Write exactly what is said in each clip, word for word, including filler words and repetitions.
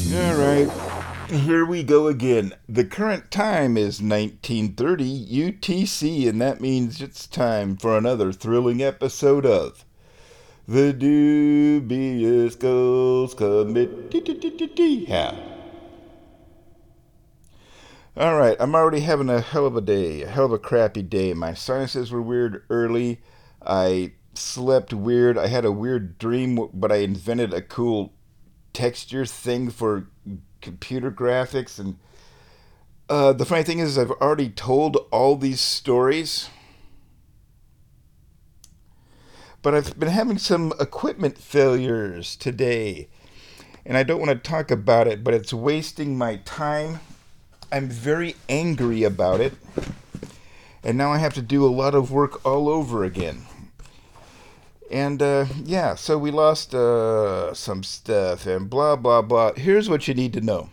All right, here we go again. The current time is nineteen thirty U T C, and that means it's time for another thrilling episode of the Dubious Goals Committee. Yeah. All right, I'm already having a hell of a day, a hell of a crappy day. My sinuses were weird early. I slept weird. I had a weird dream, but I invented a cool texture thing for computer graphics. And uh, the funny thing is, I've already told all these stories, but I've been having some equipment failures today. And I don't want to talk about it, but it's wasting my time. I'm very angry about it. And now I have to do a lot of work all over again. And uh, yeah, so we lost uh, some stuff and blah, blah, blah. Here's what you need to know.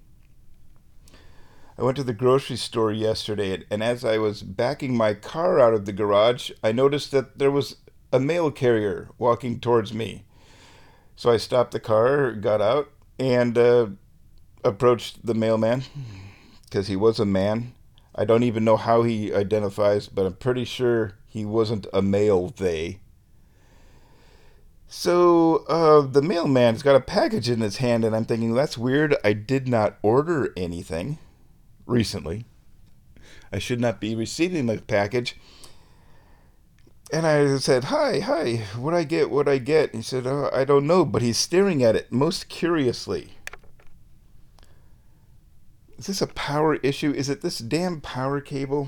I went to the grocery store yesterday, and as I was backing my car out of the garage, I noticed that there was a mail carrier walking towards me. So I stopped the car, got out, and uh, approached the mailman, because he was a man. I don't even know how he identifies, but I'm pretty sure he wasn't a male they. So uh, the mailman's got a package in his hand, and I'm thinking, that's weird. I did not order anything recently. I should not be receiving my package. And I said, hi, hi, what'd I get, what'd I get? He said, oh, I don't know, but he's staring at it most curiously. Is this a power issue? Is it this damn power cable?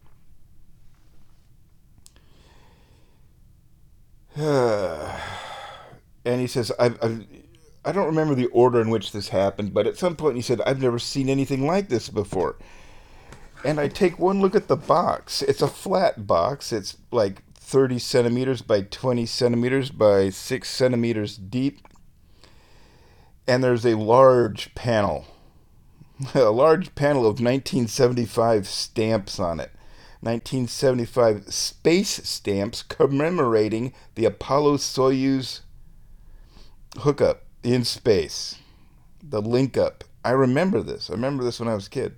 And he says, I've, I've, I don't remember the order in which this happened, but at some point he said, I've never seen anything like this before. And I take one look at the box. It's a flat box. It's like thirty centimeters by twenty centimeters by six centimeters deep. And there's a large panel. A large panel of nineteen seventy-five stamps on it. nineteen seventy-five space stamps commemorating the Apollo-Soyuz hookup in space. The link up. I remember this. I remember this when I was a kid.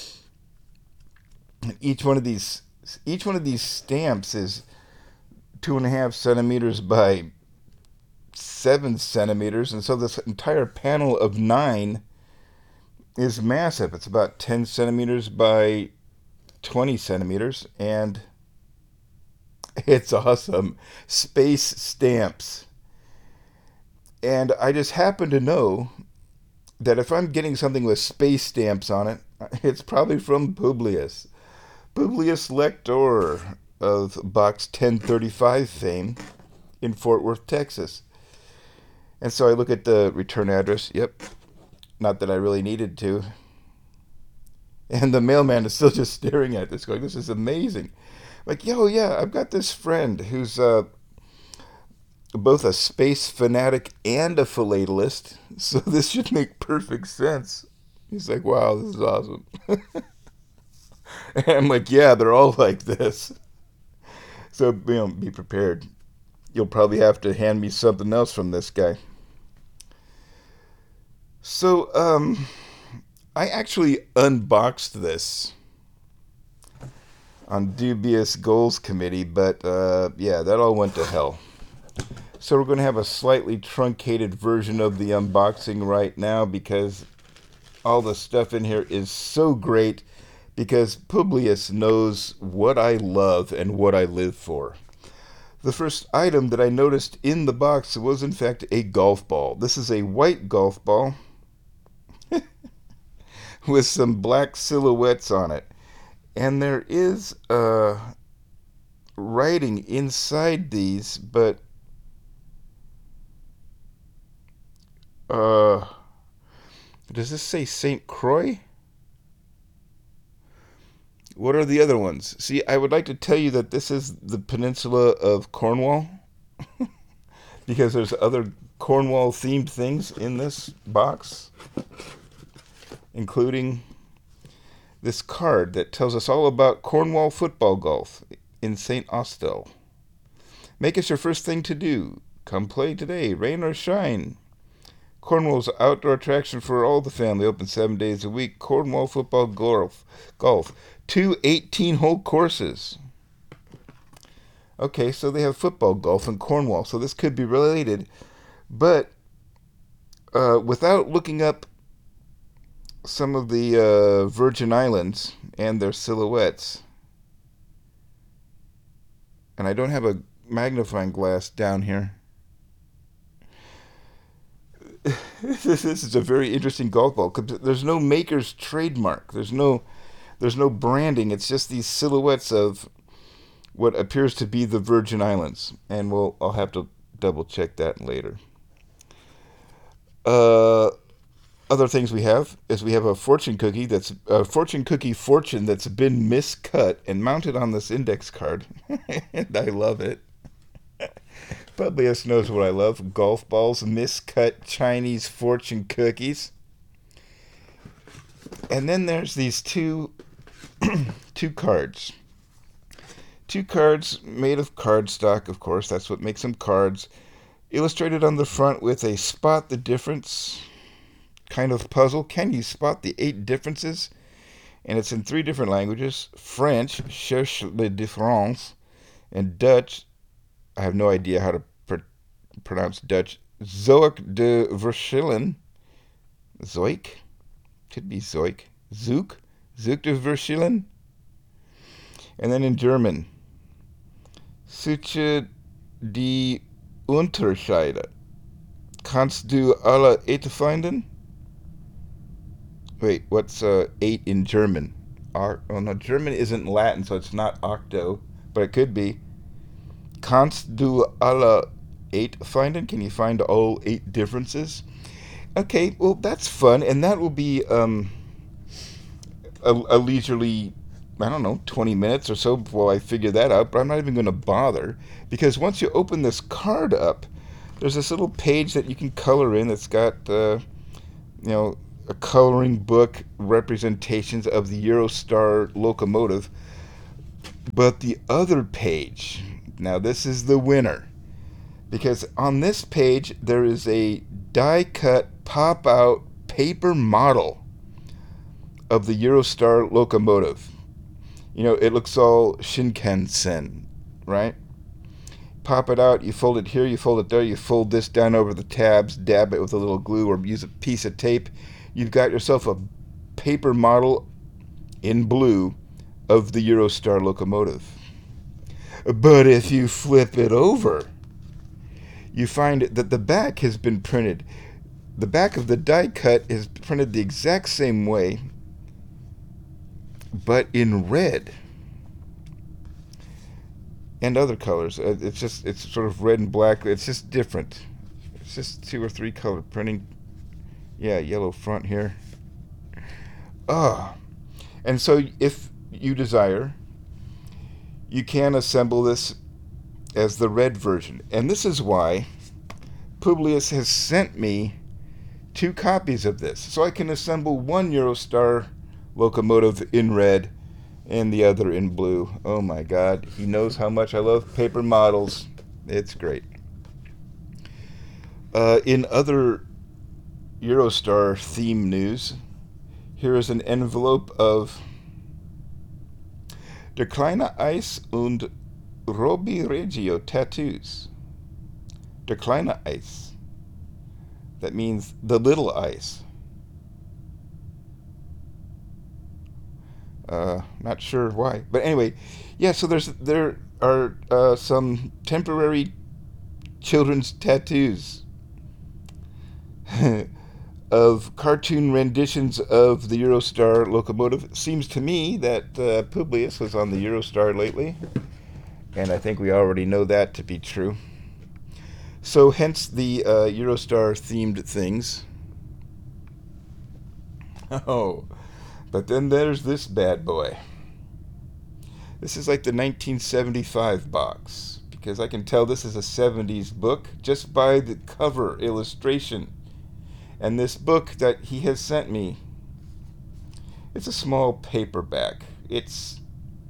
And each one of these each one of these stamps is two and a half centimeters by seven centimeters, and so this entire panel of nine is massive. It's about ten centimeters by twenty centimeters, and it's awesome. Space stamps. And I just happen to know that if I'm getting something with space stamps on it, it's probably from Publius. Publius Lector of Box ten thirty-five fame in Fort Worth, Texas. And so I look at the return address. Yep. Not that I really needed to. And the mailman is still just staring at this going, this is amazing. Like, yo, yeah, I've got this friend who's uh, both a space fanatic and a philatelist, so this should make perfect sense. He's like, wow, this is awesome. And I'm like, yeah, they're all like this. So, you know, be prepared. You'll probably have to hand me something else from this guy. So, um, I actually unboxed this on Dubious Goals Committee, but, uh, yeah, that all went to hell. So we're going to have a slightly truncated version of the unboxing right now because all the stuff in here is so great because Publius knows what I love and what I live for. The first item that I noticed in the box was, in fact, a golf ball. This is a white golf ball with some black silhouettes on it. And there is uh, writing inside these, but uh, does this say Saint Croix? What are the other ones? See, I would like to tell you that this is the peninsula of Cornwall because there's other Cornwall themed things in this box, including this card that tells us all about Cornwall football golf in Saint Austell. Make us your first thing to do. Come play today, rain or shine. Cornwall's outdoor attraction for all the family, open seven days a week. Cornwall football golf. Golf. Two eighteen-hole courses. Okay, so they have football golf in Cornwall, so this could be related. But uh, without looking up some of the uh, Virgin Islands and their silhouettes, and I don't have a magnifying glass down here. This is a very interesting golf ball. There's no maker's trademark. There's no, there's no branding. It's just these silhouettes of what appears to be the Virgin Islands, and we'll I'll have to double check that later. Uh, other things we have is we have a fortune cookie that's a fortune cookie fortune that's been miscut and mounted on this index card, and I love it. Publius knows what I love. Golf balls, miscut Chinese fortune cookies. And then there's these two two cards. Two cards made of cardstock, of course. That's what makes them cards. Illustrated on the front with a spot the difference kind of puzzle. Can you spot the eight differences? And it's in three different languages. French, cherche les différences. And Dutch, I have no idea how to pr- pronounce Dutch. Zoek de Verschillen. Zoik? Could be Zoik. Zoek? Zoek de Verschillen. And then in German. Suche die Unterschiede. Kannst du alle eight finden? Wait, what's uh, eight in German? Oh no, German isn't Latin, so it's not octo, but it could be. Kannst du alle eight finden? Can you find all eight differences? Okay, well, that's fun, and that will be um, a, a leisurely, I don't know, twenty minutes or so before I figure that out, but I'm not even going to bother, because once you open this card up, there's this little page that you can color in that's got, uh, you know, a coloring book representations of the Eurostar locomotive. But the other page, now this is the winner, because on this page there is a die-cut pop-out paper model of the Eurostar locomotive. You know, it looks all Shinkansen, right? Pop it out, you fold it here, you fold it there, you fold this down over the tabs, dab it with a little glue or use a piece of tape. You've got yourself a paper model in blue of the Eurostar locomotive. But if you flip it over, you find that the back has been printed. The back of the die cut is printed the exact same way, but in red and other colors. It's just, it's sort of red and black. It's just different. It's just two or three color printing. Yeah, yellow front here. Ah, and so if you desire, you can assemble this as the red version. And this is why Publius has sent me two copies of this. So I can assemble one Eurostar locomotive in red and the other in blue. Oh my God, he knows how much I love paper models. It's great. Uh, in other Eurostar theme news, here is an envelope of Der kleine Eis und Robbie Reggio tattoos. Der kleine Eis. That means the little ice. Uh, not sure why, but anyway, yeah. So there's there are uh, some temporary children's tattoos of cartoon renditions of the Eurostar locomotive. It seems to me that uh, Publius was on the Eurostar lately, and I think we already know that to be true. So hence the uh, Eurostar themed things. Oh, but then there's this bad boy. This is like the nineteen seventy-five box, because I can tell this is a seventies book just by the cover illustration. And this book that he has sent me, it's a small paperback. It's,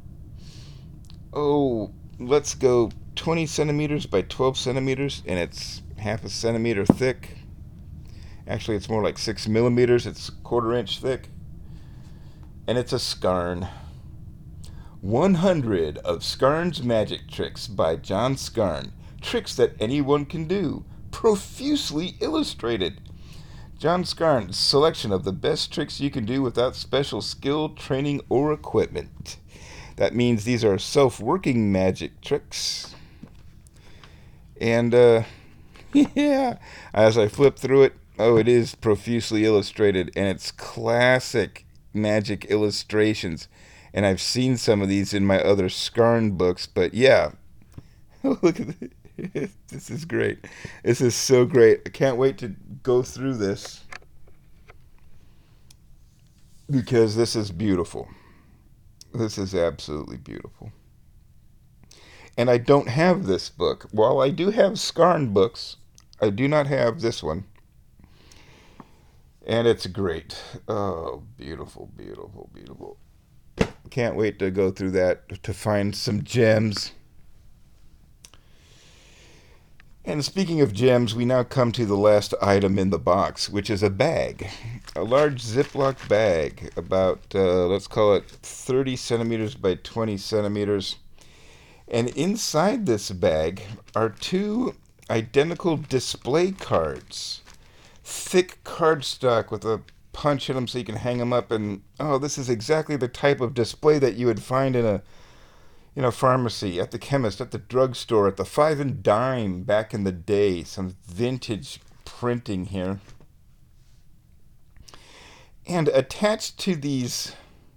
oh, let's go twenty centimeters by twelve centimeters, and it's half a centimeter thick. Actually, it's more like six millimeters. It's a quarter inch thick. And it's a Scarn. one hundred of Scarn's Magic Tricks by John Scarn. Tricks that anyone can do. Profusely illustrated. John Scarn's selection of the best tricks you can do without special skill, training, or equipment. That means these are self-working magic tricks. And, uh, yeah, as I flip through it, oh, it is profusely illustrated, and it's classic magic illustrations. And I've seen some of these in my other Scarn books, but yeah. Look at this. This is great. This is so great. I can't wait to go through this because this is beautiful. This is absolutely beautiful. And I don't have this book. While I do have Scarn books, I do not have this one. And it's great. Oh, beautiful, beautiful, beautiful. Can't wait to go through that to find some gems. And speaking of gems, we now come to the last item in the box, which is a bag. A large Ziploc bag, about, uh, let's call it thirty centimeters by twenty centimeters. And inside this bag are two identical display cards. Thick cardstock with a punch in them so you can hang them up. And, oh, this is exactly the type of display that you would find in a in a pharmacy, at the chemist, at the drugstore, at the Five and Dime back in the day. Some vintage printing here. And attached to these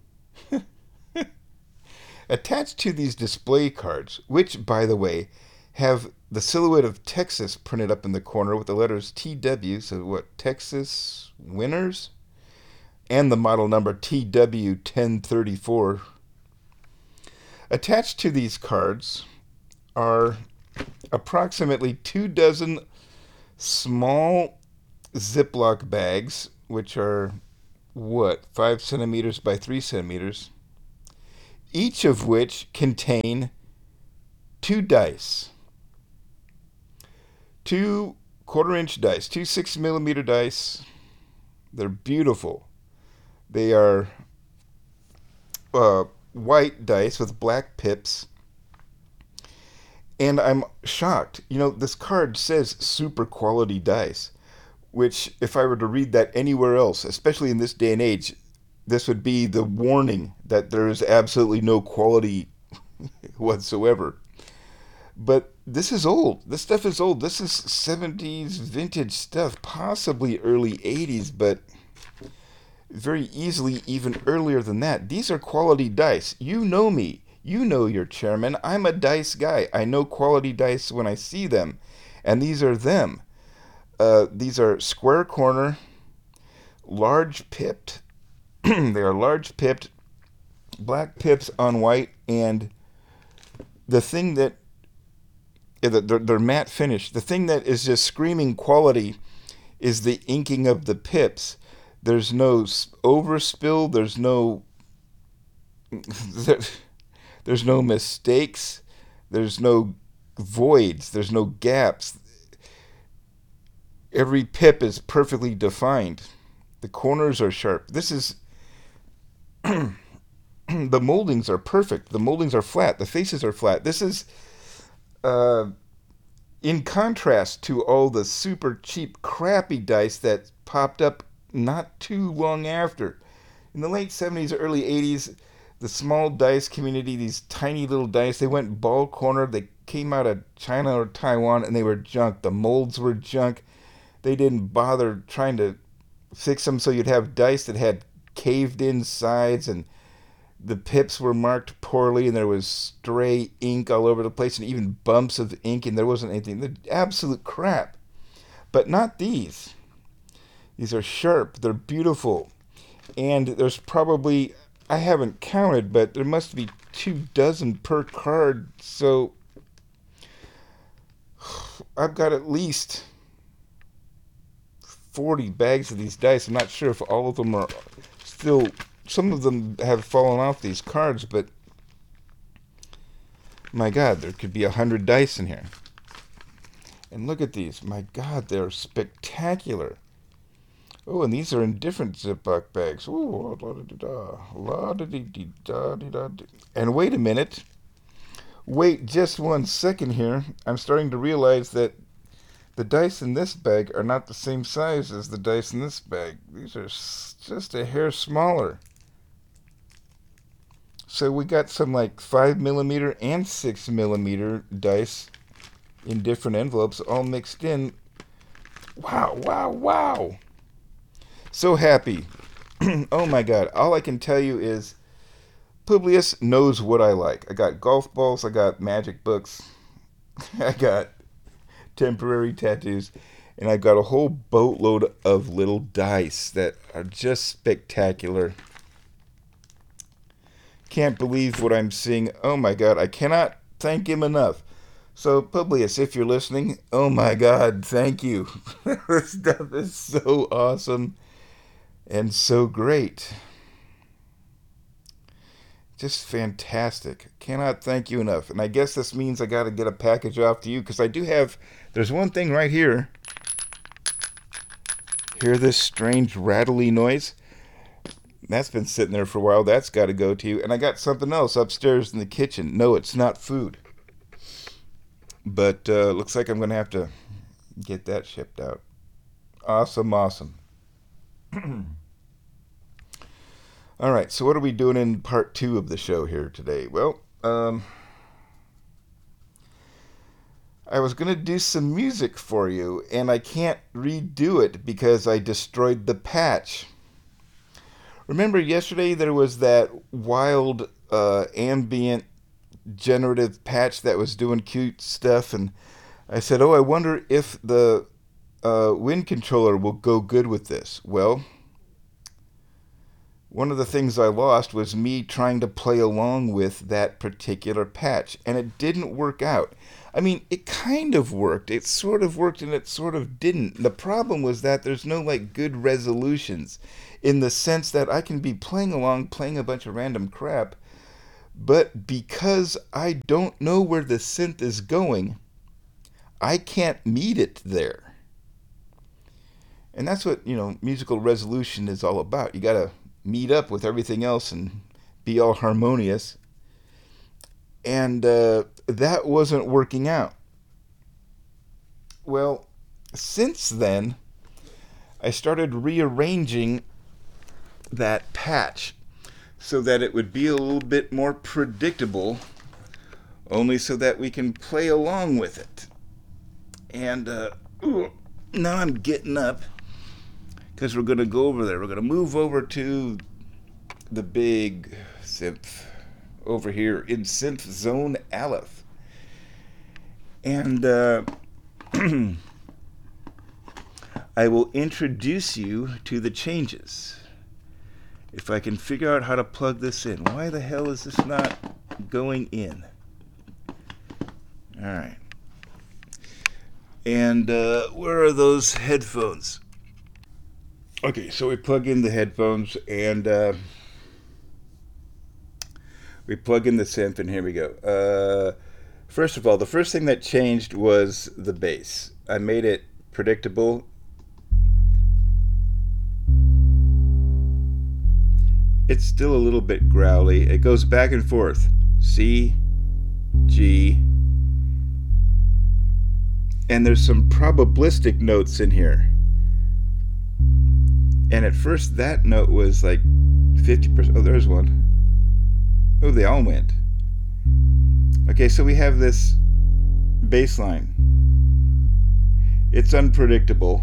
attached to these display cards, which, by the way, have the silhouette of Texas printed up in the corner with the letters T W, so what, Texas Winners? And the model number T W ten thirty-four. Attached to these cards are approximately two dozen small Ziploc bags, which are, what, five centimeters by three centimeters, each of which contain two dice. Two quarter-inch dice, two six millimeter dice. They're beautiful. They are uh, white dice with black pips. And I'm shocked. You know, this card says super quality dice, which if I were to read that anywhere else, especially in this day and age, this would be the warning that there is absolutely no quality whatsoever. But this is old. This stuff is old. This is seventies vintage stuff, possibly early eighties, but very easily even earlier than that. These are quality dice. You know me. You know your chairman. I'm a dice guy. I know quality dice when I see them. And these are them. Uh, these are square corner, large pipped. They are large pipped, black pips on white, and the thing that, yeah, they're, they're matte finish. The thing that is just screaming quality is the inking of the pips. There's no overspill. There's no there's no mistakes. There's no voids. There's no gaps. Every pip is perfectly defined. The corners are sharp. This is the moldings are perfect. The moldings are flat. The faces are flat. This is uh, in contrast to all the super cheap, crappy dice that popped up not too long after. In the late seventies, early eighties, the small dice community, these tiny little dice, they went ball corner. They came out of China or Taiwan, and they were junk. The molds were junk. They didn't bother trying to fix them, so you'd have dice that had caved in sides, and the pips were marked poorly, and there was stray ink all over the place, and even bumps of ink, and there wasn't anything. They're absolute crap. But not these. These are sharp. They're beautiful. And there's probably, I haven't counted, but there must be two dozen per card. So I've got at least forty bags of these dice. I'm not sure if all of them are still, some of them have fallen off these cards, but my God, there could be a hundred dice in here. And look at these. My God, they're spectacular. Oh, and these are in different Ziploc bags. Ooh, la da da la da dee da dee da. And wait a minute. Wait just one second here. I'm starting to realize that the dice in this bag are not the same size as the dice in this bag. These are just a hair smaller. So we got some like five millimeter and six millimeter dice in different envelopes all mixed in. Wow, wow, wow. So happy. Oh my God. All I can tell you is Publius knows what I like. I got golf balls, I got magic books, I got temporary tattoos, and I got a whole boatload of little dice that are just spectacular. Can't believe what I'm seeing. Oh my God, I cannot thank him enough. So, Publius, if you're listening, oh my God, thank you. This stuff is so awesome and so great. Just fantastic. Cannot thank you enough. And I guess this means I got to get a package off to you because I do have, there's one thing right here. Hear this strange rattly noise? That's been sitting there for a while. That's got to go to you. And I got something else upstairs in the kitchen. No, it's not food. But uh, looks like I'm going to have to get that shipped out. Awesome, awesome. All right, so what are we doing in part two of the show here today? Well, um, I was going to do some music for you, and I can't redo it because I destroyed the patch. Remember yesterday there was that wild uh, ambient generative patch that was doing cute stuff, and I said, oh, I wonder if the uh, Wind controller will go good with this. Well, one of the things I lost was me trying to play along with that particular patch, and it didn't work out. I mean, it kind of worked. It sort of worked and it sort of didn't. The problem was that there's no like good resolutions in the sense that I can be playing along, playing a bunch of random crap, but because I don't know where the synth is going, I can't meet it there. And that's what, you know, musical resolution is all about. You got to meet up with everything else and be all harmonious. And uh, that wasn't working out. Well, since then, I started rearranging that patch so that it would be a little bit more predictable, only so that we can play along with it. And uh, ooh, now I'm getting up because we're going to go over there. We're going to move over to the big synth over here in Synth Zone Aleph. And uh, I will introduce you to the changes. If I can figure out how to plug this in. Why the hell is this not going in? All right. And uh, where are those headphones? Okay, so we plug in the headphones and uh, we plug in the synth, and here we go. Uh, first of all, the first thing that changed was the bass. I made it predictable. It's still a little bit growly. It goes back and forth. C, G, and there's some probabilistic notes in here. And at first that note was like fifty percent. Oh, there's one. Oh, they all went. Okay, so we have this bass line. It's unpredictable,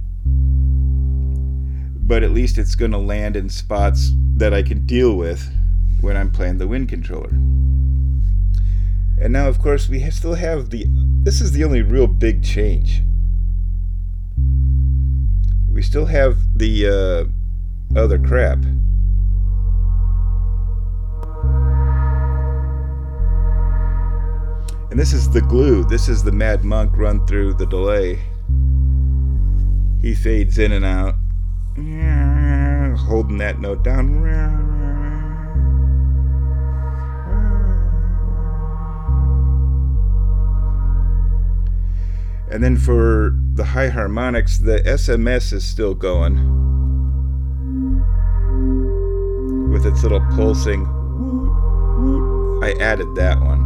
but at least it's going to land in spots that I can deal with when I'm playing the Wind controller. And now, of course, we still have the... This is the only real big change. We still have the uh, other crap. And this is the glue. This is the Mad Monk run through the delay. He fades in and out. Holding that note down. And then for the high harmonics, the S M S is still going. with its little pulsing. I added that one.